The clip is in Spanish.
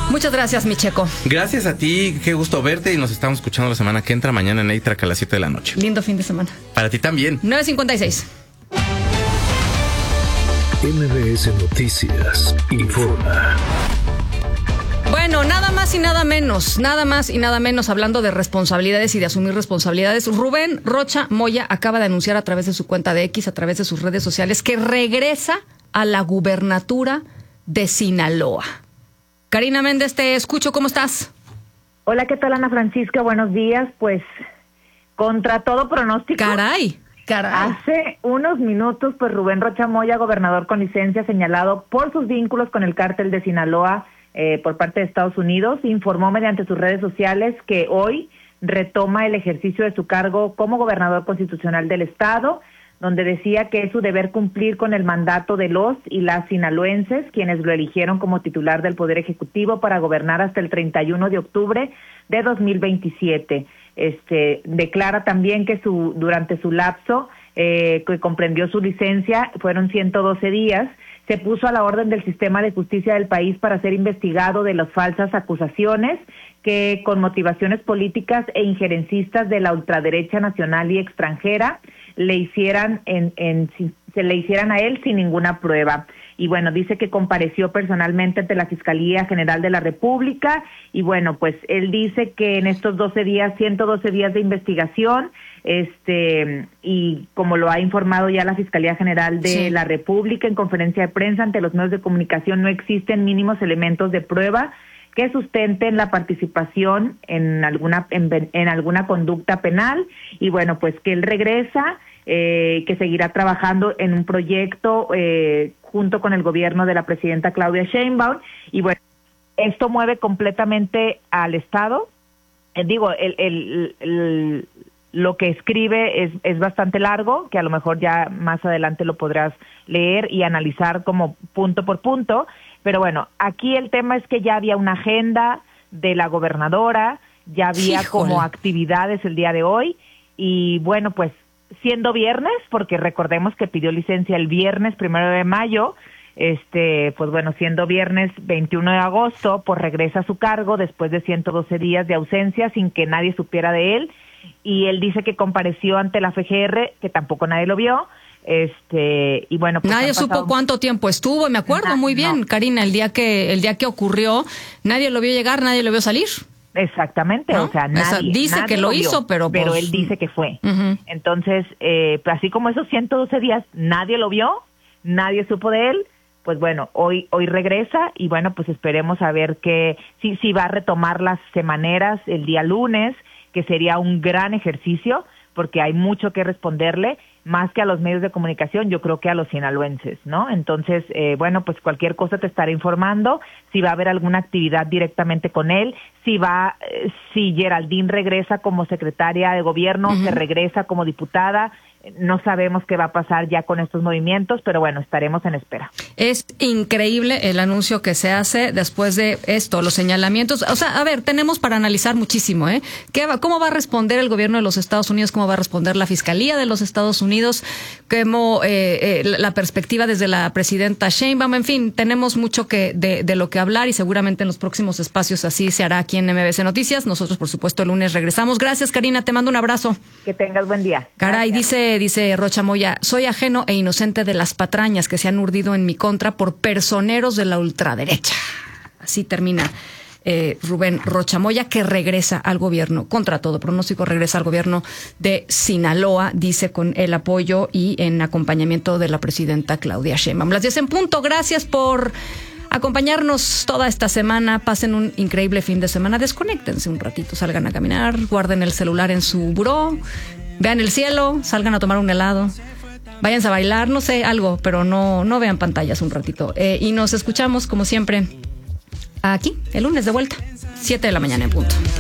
Muchas gracias, mi Checo. Gracias a ti, qué gusto verte y nos estamos escuchando la semana que entra, mañana en A-Track a las 7 de la noche. Lindo fin de semana. Para ti también. 9:56. MBS Noticias informa. Bueno, nada más y nada menos, hablando de responsabilidades y de asumir responsabilidades. Rubén Rocha Moya acaba de anunciar a través de su cuenta de X, a través de sus redes sociales, que regresa a la gubernatura de Sinaloa. Karina Méndez, te escucho, ¿cómo estás? Hola, ¿qué tal, Ana Francisca? Buenos días. Pues, contra todo pronóstico. Caray. Hace unos minutos, pues Rubén Rocha Moya, gobernador con licencia, señalado por sus vínculos con el cártel de Sinaloa, por parte de Estados Unidos, informó mediante sus redes sociales que hoy retoma el ejercicio de su cargo como gobernador constitucional del estado, donde decía que es su deber cumplir con el mandato de los y las sinaloenses, quienes lo eligieron como titular del Poder Ejecutivo para gobernar hasta el 31 de octubre de 2027. Declara también que durante su lapso, que comprendió su licencia, fueron 112 días, se puso a la orden del sistema de justicia del país para ser investigado de las falsas acusaciones que con motivaciones políticas e injerencistas de la ultraderecha nacional y extranjera le hicieran se le hicieran a él sin ninguna prueba. Y bueno, dice que compareció personalmente ante la Fiscalía General de la República y bueno, pues él dice que en estos 112 días de investigación, y como lo ha informado ya la Fiscalía General de la República en conferencia de prensa ante los medios de comunicación, no existen mínimos elementos de prueba que sustenten la participación en alguna conducta penal y bueno, pues que él regresa, que seguirá trabajando en un proyecto junto con el gobierno de la presidenta Claudia Sheinbaum y bueno, esto mueve completamente al Estado. Lo que escribe es bastante largo, que a lo mejor ya más adelante lo podrás leer y analizar como punto por punto, pero bueno, aquí el tema es que ya había una agenda de la gobernadora, ya había como actividades el día de hoy, y bueno, pues siendo viernes, porque recordemos que pidió licencia el viernes 1 de mayo, pues bueno, siendo viernes 21 de agosto, pues regresa a su cargo después de 112 días de ausencia sin que nadie supiera de él, y él dice que compareció ante la FGR, que tampoco nadie lo vio, y bueno, pues nadie supo cuánto tiempo estuvo, me acuerdo muy bien, Karina, el día que ocurrió, nadie lo vio llegar, nadie lo vio salir. Exactamente, ¿no? O sea, nadie dice que lo hizo, pero él dice que fue. Entonces, así como esos 112 días nadie lo vio, nadie supo de él, pues bueno, hoy regresa y bueno, pues esperemos a ver si va a retomar las semaneras el día lunes, que sería un gran ejercicio, porque hay mucho que responderle, más que a los medios de comunicación, yo creo que a los sinaloenses, ¿no? Entonces, bueno, pues cualquier cosa te estaré informando, si va a haber alguna actividad directamente con él, si Geraldine regresa como secretaria de gobierno, se regresa como diputada, no sabemos qué va a pasar ya con estos movimientos, pero bueno, estaremos en espera. Es increíble el anuncio que se hace después de esto, los señalamientos. O sea, a ver, tenemos para analizar muchísimo, ¿eh? ¿Cómo va a responder el gobierno de los Estados Unidos? ¿Cómo va a responder la Fiscalía de los Estados Unidos? ¿Cómo la perspectiva desde la presidenta Sheinbaum? En fin, tenemos mucho de lo que hablar y seguramente en los próximos espacios así se hará aquí en MBS Noticias. Nosotros, por supuesto, el lunes regresamos. Gracias, Karina, te mando un abrazo. Que tengas buen día. Caray, dice Rocha Moya, soy ajeno e inocente de las patrañas que se han urdido en mi contra por personeros de la ultraderecha. Así termina Rubén Rocha Moya, que regresa al gobierno, contra todo pronóstico, regresa al gobierno de Sinaloa, dice, con el apoyo y en acompañamiento de la presidenta Claudia Sheinbaum. Las 10 en punto, gracias por acompañarnos toda esta semana, pasen un increíble fin de semana, desconéctense un ratito, salgan a caminar, guarden el celular en su buró, vean el cielo, salgan a tomar un helado, váyanse a bailar, no sé, algo, pero no vean pantallas un ratito. Y nos escuchamos, como siempre, aquí, el lunes de vuelta, 7 de la mañana en punto.